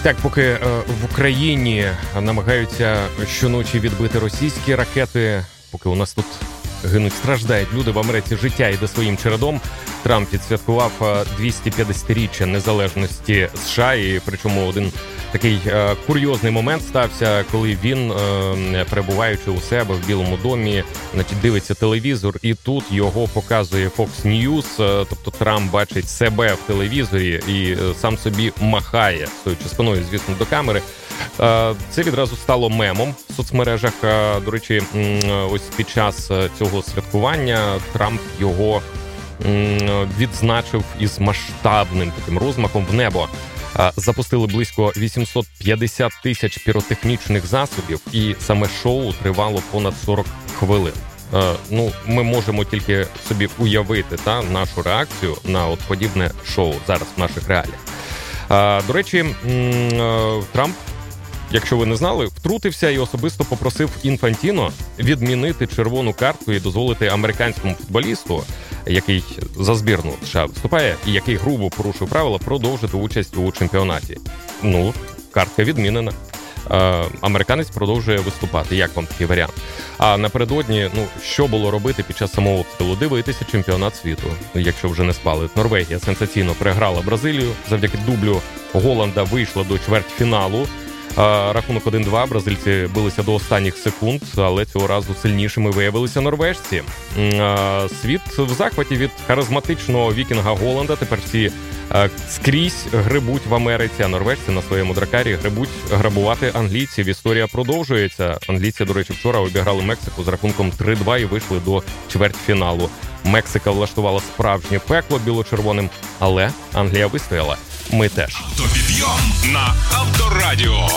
Так, поки в Україні намагаються щоночі відбити російські ракети, поки у нас тут гинуть, страждають люди, в Америці життя йде своїм чередом, Трамп відсвяткував 250-річчя незалежності США, і причому один такий курйозний момент стався, коли він, перебуваючи у себе в Білому домі, значить, дивиться телевізор, і тут його показує Fox News, тобто Трамп бачить себе в телевізорі і сам собі махає, стоячи спиною, звісно, до камери. Це відразу стало мемом в соцмережах. До речі, ось під час цього святкування Трамп його відзначив із масштабним таким розмахом в небо. Запустили близько 850 тисяч піротехнічних засобів, і саме шоу тривало понад 40 хвилин. Ми можемо тільки собі уявити нашу реакцію на от подібне шоу зараз в наших реаліях. До речі, Трамп, якщо ви не знали, втрутився і особисто попросив Інфантіно відмінити червону картку і дозволити американському футболісту, який за збірну США виступає і який грубо порушив правила, продовжити участь у чемпіонаті. Картка відмінена. Американець продовжує виступати. Як вам такий варіант? А напередодні, що було робити під час самообстрілу? Дивитися чемпіонат світу, якщо вже не спали. Норвегія сенсаційно переграла Бразилію. Завдяки дублю Голланда вийшла до чвертьфіналу. Рахунок 1-2, бразильці билися до останніх секунд, але цього разу сильнішими виявилися норвежці. Світ в захваті від харизматичного вікінга Голланда. Тепер всі скрізь грибуть в Америці, а норвежці на своєму дракарі грибуть грабувати англійців. Історія продовжується. Англійці, до речі, вчора обіграли Мексику з рахунком 3-2 і вийшли до чвертьфіналу. Мексика влаштувала справжнє пекло біло-червоним, але Англія вистояла. Ми теж. Автопідйом на Авторадіо.